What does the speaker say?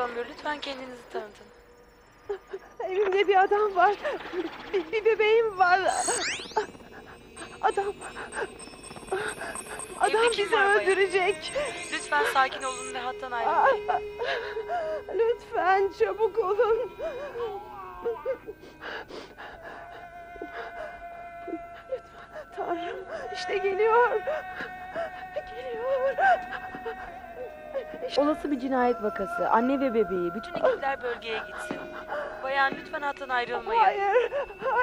Amber, lütfen kendinizi tanıtın. Evimde bir adam var. Bir bebeğim var. Adam Evde kim bizi var bayan? öldürecek. Lütfen sakin olun ve hattan ayrılmayın. Lütfen çabuk olun. Lütfen Tanrım, işte geliyor. Geliyor. Olası bir cinayet vakası. Anne ve bebeği. Bütün ekipler bölgeye gitsin. Bayan, lütfen hattan ayrılmayın. Hayır.